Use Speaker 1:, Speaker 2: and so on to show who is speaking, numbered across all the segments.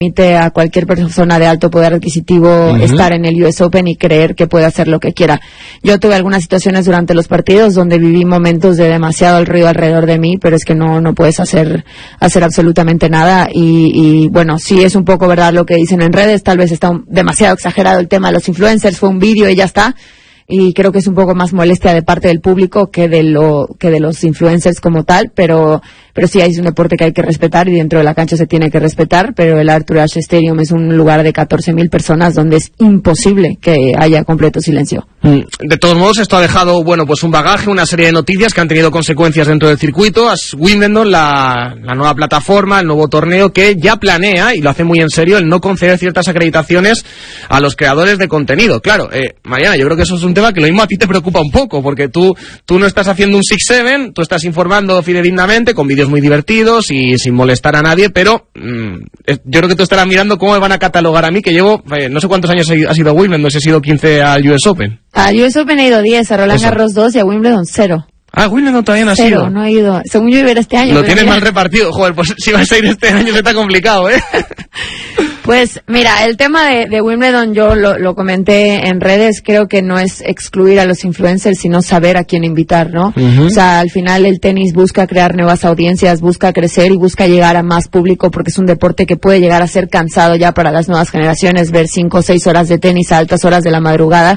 Speaker 1: permite a cualquier persona de alto poder adquisitivo estar en el US Open y creer que puede hacer lo que quiera. Yo tuve algunas situaciones durante los partidos donde viví momentos de demasiado ruido alrededor de mí, pero es que no puedes hacer absolutamente nada y bueno, sí es un poco verdad lo que dicen en redes, tal vez está demasiado exagerado el tema de los influencers, fue un vídeo y ya está. Y creo que es un poco más molestia de parte del público que de los influencers como tal, pero sí es un deporte que hay que respetar y dentro de la cancha se tiene que respetar, pero el Arthur Ashe Stadium es un lugar de 14.000 personas donde es imposible que haya completo silencio.
Speaker 2: De todos modos, esto ha dejado, bueno, pues un bagaje, una serie de noticias que han tenido consecuencias dentro del circuito. Wimbledon, la nueva plataforma, el nuevo torneo que ya planea, y lo hace muy en serio, el no conceder ciertas acreditaciones a los creadores de contenido. Claro, Mariana, yo creo que eso es un tema que lo mismo a ti te preocupa un poco, porque tú no estás haciendo un 6-7, tú estás informando fidedignamente, con vídeos muy divertidos y sin molestar a nadie, pero yo creo que tú estarás mirando cómo me van a catalogar a mí, que llevo, no sé cuántos años ha sido Wimbledon, no sé si he sido 15 al US Open.
Speaker 1: A US Open he ido 10, a Roland Garros 2 y a Wimbledon 0.
Speaker 2: Ah, Wimbledon todavía no ha sido.
Speaker 1: No he ido. Según yo iba a ir este año.
Speaker 2: Lo tienes mal repartido. Joder, pues si vas a ir este año se está complicado, ¿eh?
Speaker 1: Pues mira, el tema de Wimbledon yo lo comenté en redes, creo que no es excluir a los influencers, sino saber a quién invitar, ¿no? O sea, al final el tenis busca crear nuevas audiencias, busca crecer y busca llegar a más público porque es un deporte que puede llegar a ser cansado ya para las nuevas generaciones, ver 5 o 6 horas de tenis a altas horas de la madrugada.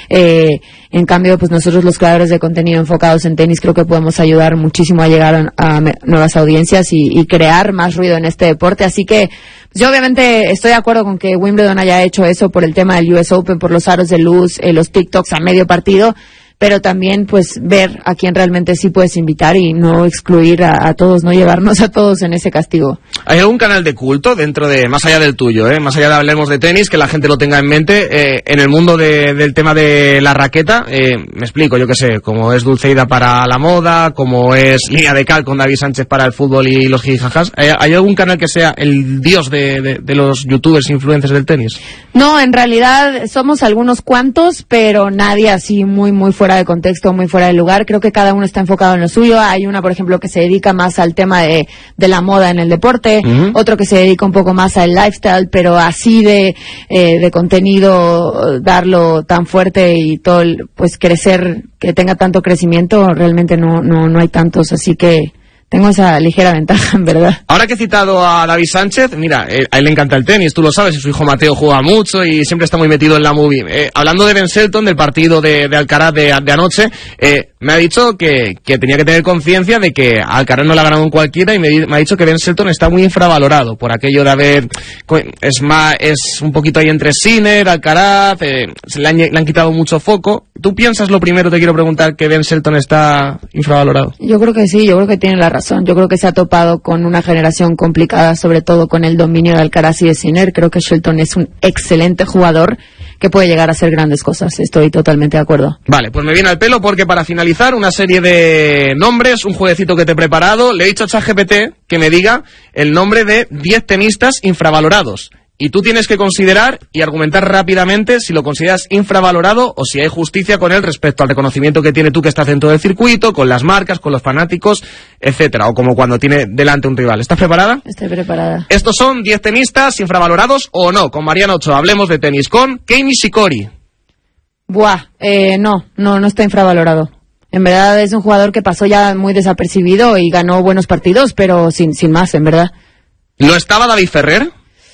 Speaker 1: En cambio, pues nosotros los creadores de contenido enfocados en tenis creo que podemos ayudar muchísimo a llegar a nuevas audiencias y crear más ruido en este deporte. Así que yo obviamente estoy de acuerdo con que Wimbledon haya hecho eso por el tema del US Open, por los aros de luz, los TikToks a medio partido, pero también pues ver a quién realmente sí puedes invitar y no excluir a todos, no llevarnos a todos en ese castigo.
Speaker 2: ¿Hay algún canal de culto dentro de, más allá del tuyo, más allá de hablemos de tenis, que la gente lo tenga en mente, en el mundo del tema de la raqueta? Me explico, yo qué sé, como es Dulceida para la moda, como es Línea de Cal con David Sánchez para el fútbol y los jijijajas. ¿Hay algún canal que sea el dios de los youtubers influencers del tenis?
Speaker 1: No, en realidad somos algunos cuantos, pero nadie así muy fuera de contexto, muy fuera de lugar. Creo que cada uno está enfocado en lo suyo. Hay una, por ejemplo, que se dedica más al tema de la moda en el deporte, otro que se dedica un poco más al lifestyle, pero así de contenido, darlo tan fuerte y todo, pues crecer, que tenga tanto crecimiento, realmente no hay tantos, así que tengo esa ligera ventaja, en verdad.
Speaker 2: Ahora que he citado a David Sánchez, mira, a él le encanta el tenis, tú lo sabes, y su hijo Mateo juega mucho y siempre está muy metido en la movie. Hablando de Ben Shelton, del partido de Alcaraz de anoche, me ha dicho que tenía que tener conciencia de que Alcaraz no le ha ganado en cualquiera y me ha dicho que Ben Shelton está muy infravalorado por aquello de haber... Es un poquito ahí entre Sinner, Alcaraz, le han quitado mucho foco. ¿Tú piensas, lo primero te quiero preguntar, que Ben Shelton está infravalorado?
Speaker 1: Yo creo que sí, yo creo que tiene la razón. Yo creo que se ha topado con una generación complicada, sobre todo con el dominio de Alcaraz y de Sinner. Creo que Shelton es un excelente jugador que puede llegar a hacer grandes cosas. Estoy totalmente de acuerdo.
Speaker 2: Vale, pues me viene al pelo porque para finalizar una serie de nombres, un jueguecito que te he preparado. Le he dicho a ChatGPT que me diga el nombre de 10 tenistas infravalorados. Y tú tienes que considerar y argumentar rápidamente si lo consideras infravalorado o si hay justicia con él respecto al reconocimiento que tiene tú que estás dentro del circuito, con las marcas, con los fanáticos, etcétera, o como cuando tiene delante un rival. ¿Estás preparada?
Speaker 1: Estoy preparada.
Speaker 2: Estos son 10 tenistas infravalorados o no. Con Mariana Ochoa hablemos de tenis con Kei Nishikori.
Speaker 1: No está infravalorado. En verdad es un jugador que pasó ya muy desapercibido y ganó buenos partidos, pero sin más, en verdad.
Speaker 2: ¿Lo estaba David Ferrer?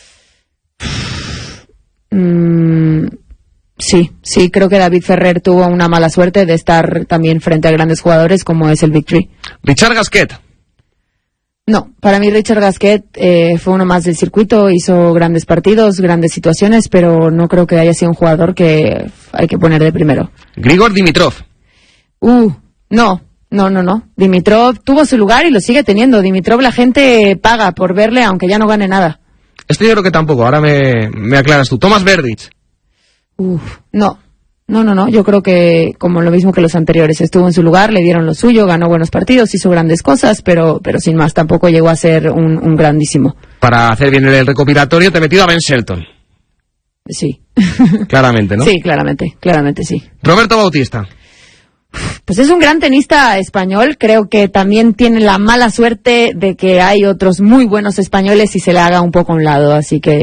Speaker 1: Sí, creo que David Ferrer tuvo una mala suerte de estar también frente a grandes jugadores como es el Big Three.
Speaker 2: ¿Richard Gasquet?
Speaker 1: No, para mí Richard Gasquet fue uno más del circuito, hizo grandes partidos, grandes situaciones, pero no creo que haya sido un jugador que hay que poner de primero.
Speaker 2: ¿Grigor Dimitrov?
Speaker 1: No. Dimitrov tuvo su lugar y lo sigue teniendo. Dimitrov la gente paga por verle aunque ya no gane nada.
Speaker 2: Este yo creo que tampoco, ahora me aclaras tú. ¿Tomas Berdych?
Speaker 1: No, yo creo que como lo mismo que los anteriores, estuvo en su lugar, le dieron lo suyo, ganó buenos partidos, hizo grandes cosas, pero sin más, tampoco llegó a ser un grandísimo.
Speaker 2: Para hacer bien el recopilatorio te he metido a Ben Shelton.
Speaker 1: Sí.
Speaker 2: Claramente, ¿no?
Speaker 1: Sí, claramente sí.
Speaker 2: Roberto Bautista.
Speaker 1: Pues es un gran tenista español, creo que también tiene la mala suerte de que hay otros muy buenos españoles y se le haga un poco a un lado, así que